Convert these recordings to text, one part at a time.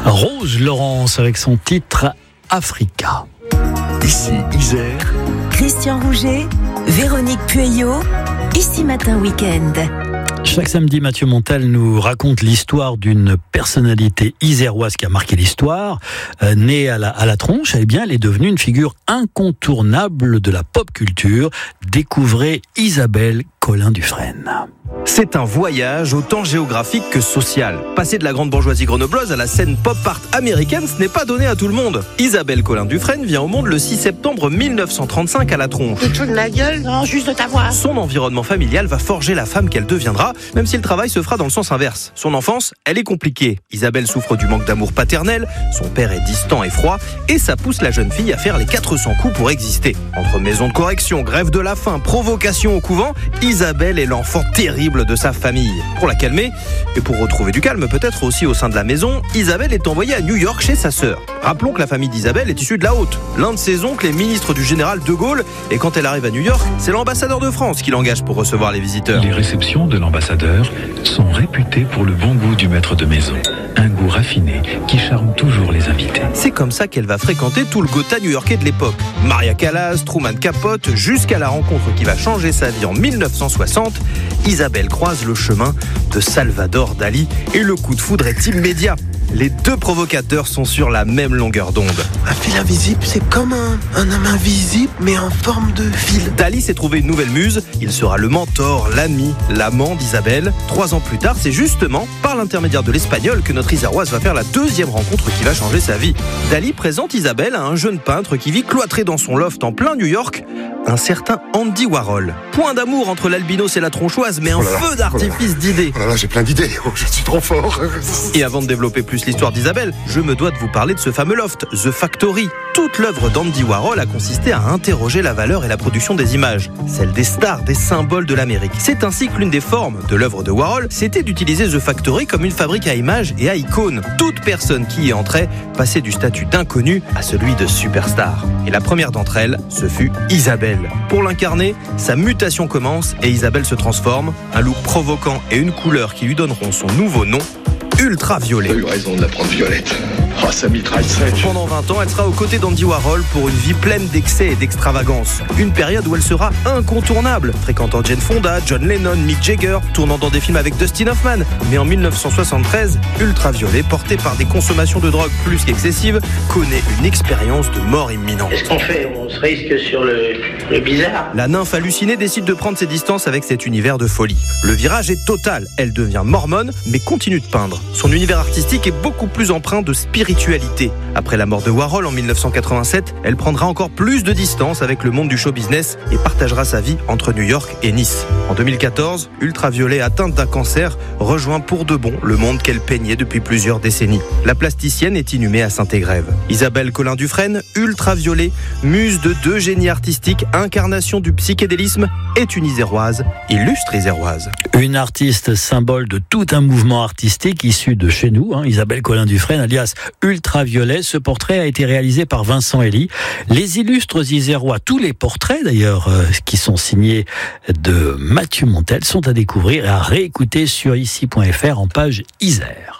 Rose Laurence avec son titre Africa. Ici Isère. Christian Rouget, Véronique Pueyo, Ici Matin Week-end. Chaque samedi, Mathieu Montel nous raconte l'histoire d'une personnalité iséroise qui a marqué l'histoire. Née à la tronche, elle est devenue une figure incontournable de la pop culture. Découvrez Isabelle Collin-Dufresne. C'est un voyage autant géographique que social. Passer de la grande bourgeoisie grenobloise à la scène pop art américaine, ce n'est pas donné à tout le monde. Isabelle Collin-Dufresne vient au monde le 6 septembre 1935 à la tronche. Tu te fous de ma gueule? Non, juste de ta voix. Son environnement familial va forger la femme qu'elle deviendra, même si le travail se fera dans le sens inverse. Son enfance, elle est compliquée. Isabelle souffre du manque d'amour paternel, son père est distant et froid, et ça pousse la jeune fille à faire les 400 coups pour exister. Entre maison de correction, grève de la faim, provocation au couvent, Isabelle est l'enfant terrible de sa famille. Pour la calmer, et pour retrouver du calme peut-être aussi au sein de la maison, Isabelle est envoyée à New York chez sa sœur. Rappelons que la famille d'Isabelle est issue de la Haute. L'un de ses oncles est ministre du général de Gaulle, et quand elle arrive à New York, c'est l'ambassadeur de France qui l'engage pour recevoir les visiteurs. Les réceptions de l'ambassadeur sont réputées pour le bon goût du maître de maison. Un goût raffiné qui charme toujours les invités. C'est comme ça qu'elle va fréquenter tout le Gotha new-yorkais de l'époque. Maria Callas, Truman Capote, jusqu'à la rencontre qui va changer sa vie en 1960. Isabelle croise le chemin de Salvador Dali et le coup de foudre est immédiat. Les deux provocateurs sont sur la même longueur d'onde. Un fil invisible, c'est comme un homme invisible, mais en forme de fil. Dali s'est trouvé une nouvelle muse. Il sera le mentor, l'ami, l'amant d'Isabelle. 3 ans plus tard, c'est justement par l'intermédiaire de l'espagnol que notre Iséroise va faire la deuxième rencontre qui va changer sa vie. Dali présente Isabelle à un jeune peintre qui vit cloîtré dans son loft en plein New York, un certain Andy Warhol. Point d'amour entre l'albinos et la tronchoise, mais un feu d'artifice d'idées. Oh là là, j'ai plein d'idées. Oh, je suis trop fort. Et avant de développer plus l'histoire d'Isabelle, je me dois de vous parler de ce fameux loft, The Factory. Toute l'œuvre d'Andy Warhol a consisté à interroger la valeur et la production des images, celle des stars, des symboles de l'Amérique. C'est ainsi que l'une des formes de l'œuvre de Warhol, c'était d'utiliser The Factory comme une fabrique à images et à icônes. Toute personne qui y entrait passait du statut d'inconnu à celui de superstar. Et la première d'entre elles, ce fut Isabelle. Pour l'incarner, sa mutation commence et Isabelle se transforme. Un look provoquant et une couleur qui lui donneront son nouveau nom, Ultraviolet. T'as eu raison de la prendre violette. Oh, ça mitraille sèche. Pendant 20 ans, elle sera aux côtés d'Andy Warhol pour une vie pleine d'excès et d'extravagance. Une période où elle sera incontournable, fréquentant Jane Fonda, John Lennon, Mick Jagger, tournant dans des films avec Dustin Hoffman. Mais en 1973, Ultraviolet, porté par des consommations de drogue plus qu'excessives, connaît une expérience de mort imminente. Qu'est-ce qu'on fait? On se risque sur le bizarre. La nymphe hallucinée décide de prendre ses distances avec cet univers de folie. Le virage est total. Elle devient mormone, mais continue de peindre. Son univers artistique est beaucoup plus empreint de spiritualité. Après la mort de Warhol en 1987, elle prendra encore plus de distance avec le monde du show business et partagera sa vie entre New York et Nice. En 2014, Ultraviolet, atteinte d'un cancer, rejoint pour de bon le monde qu'elle peignait depuis plusieurs décennies. La plasticienne est inhumée à Saint-Égrève. Isabelle Collin-Dufresne, Ultraviolet, muse de 2 génies artistiques, incarnation du psychédélisme, est une iséroise, illustre iséroise. Une artiste symbole de tout un mouvement artistique issu de chez nous, Isabelle Collin-Dufresne, alias Ultraviolet. Ce portrait a été réalisé par Vincent Elie. Les illustres isérois, tous les portraits d'ailleurs qui sont signés de Mathieu Montel, sont à découvrir et à réécouter sur ici.fr en page Isère.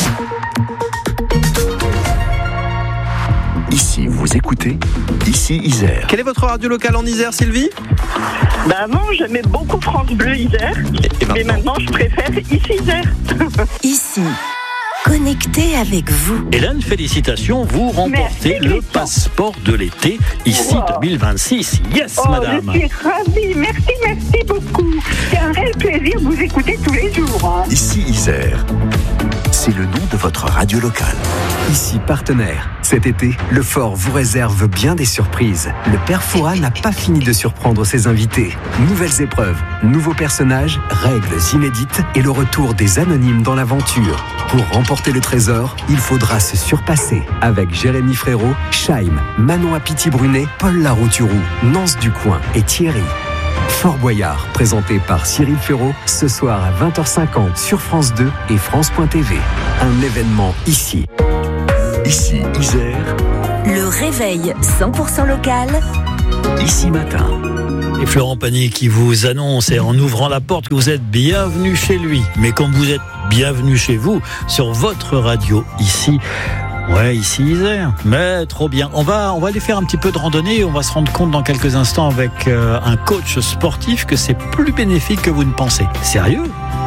Ici, vous écoutez Ici Isère. Quelle est votre radio locale en Isère, Sylvie? Avant, j'aimais beaucoup France Bleu Isère, mais maintenant, je préfère Ici Isère. Ici, connecté avec vous. Hélène, félicitations, vous remportez le passeport de l'été, ici 2026. Yes, madame. Je suis ravie, merci beaucoup. C'est un réel plaisir de vous écouter tous les jours. Ici Isère. C'est le nom de votre radio locale. Ici partenaire. Cet été, le Fort vous réserve bien des surprises. Le Père Fouras n'a pas fini de surprendre ses invités. Nouvelles épreuves, nouveaux personnages, règles inédites et le retour des anonymes dans l'aventure. Pour remporter le trésor, il faudra se surpasser. Avec Jérémy Frérot, Chaim, Manon Apiti-Brunet, Paul Larouturou, Nance Ducoing et Thierry. Fort Boyard, présenté par Cyril Ferraud, ce soir à 20h50 sur France 2 et France.tv. Un événement ici. Ici Isère. Le réveil 100% local. Ici matin. Et Florent Pagny qui vous annonce, et en ouvrant la porte, que vous êtes bienvenue chez lui. Mais comme vous êtes bienvenue chez vous, sur votre radio, ici Isère. Mais trop bien. On va aller faire un petit peu de randonnée. On va se rendre compte dans quelques instants avec un coach sportif que c'est plus bénéfique que vous ne pensez. Sérieux ?